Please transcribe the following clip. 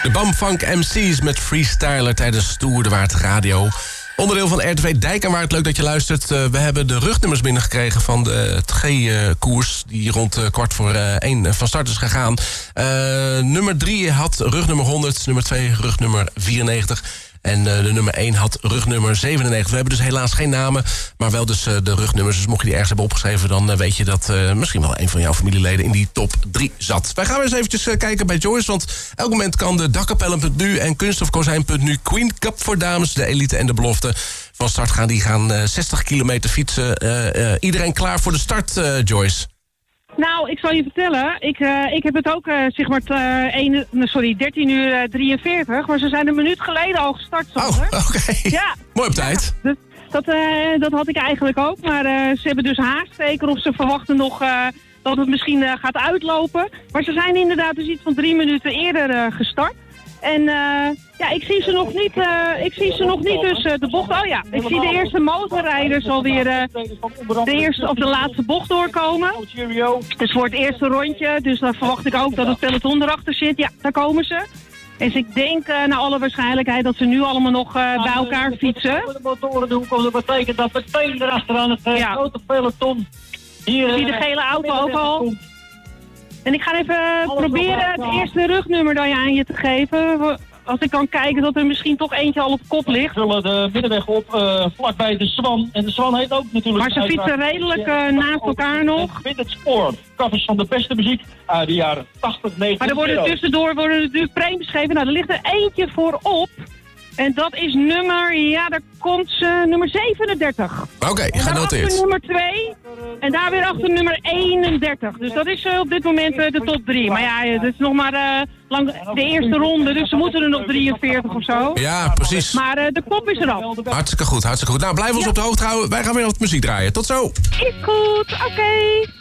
De Bamfunk MC's met Freestyler tijdens Tour de Waard Radio. Onderdeel van RTV Dijk en Waard. Leuk dat je luistert. We hebben de rugnummers binnengekregen van de G-koers... die rond 1:15 van start is gegaan. Nummer 3 had rugnummer 100, nummer 2 rugnummer 94... En de nummer 1 had rugnummer 97. We hebben dus helaas geen namen, maar wel dus de rugnummers. Dus mocht je die ergens hebben opgeschreven, dan weet je dat misschien wel een van jouw familieleden in die top 3 zat. Wij gaan weer eens eventjes kijken bij Joyce, want elk moment kan de Dakkapellen.nu en Kunststofkozijn.nu Queen Cup voor dames, de elite en de belofte van start gaan. Die gaan 60 kilometer fietsen. Iedereen klaar voor de start, Joyce? Nou, ik zal je vertellen, ik heb het ook 13:43, maar ze zijn een minuut geleden al gestart. Sander. Oh, oké. Ja. Mooi op tijd. Ja, dat had ik eigenlijk ook, maar ze hebben dus haast, zeker of ze verwachten nog dat het misschien gaat uitlopen. Maar ze zijn inderdaad dus iets van 3 minuten eerder gestart. En ik zie ze nog niet dus de bocht. Oh ja, ik zie de eerste motorrijders alweer de eerste of de laatste bocht doorkomen. Dus voor het eerste rondje, dus dan verwacht ik ook dat het peloton erachter zit. Ja, daar komen ze. Dus ik denk naar alle waarschijnlijkheid dat ze nu allemaal nog bij elkaar fietsen. De motoren doen, dat betekent dat meteen erachteraan het grote peloton. Hier, ik zie de gele auto ook al. En ik ga even proberen het eerste rugnummer dan aan je te geven. Als ik kan kijken dat er misschien toch eentje al op kop ligt. We zullen de middenweg op, vlakbij de Swan. En de Swan heet ook natuurlijk... Maar ze fietsen redelijk naast elkaar nog. Het spoor. Covers van de beste muziek uit de jaren 80, 90. Maar er worden tussendoor natuurlijk premies gegeven. Nou, er ligt er eentje voorop. En dat is daar komt ze, nummer 37. Oké, genoteerd. Daarachter nummer 2 en daar weer achter nummer 31. Dus dat is op dit moment de top 3. Maar ja, het is nog maar de eerste ronde, dus ze moeten er nog 43 of zo. Ja, precies. Maar de kop is er al. Hartstikke goed, hartstikke goed. Nou, blijf ons op de hoogte houden. Wij gaan weer wat muziek draaien. Tot zo. Is goed, oké.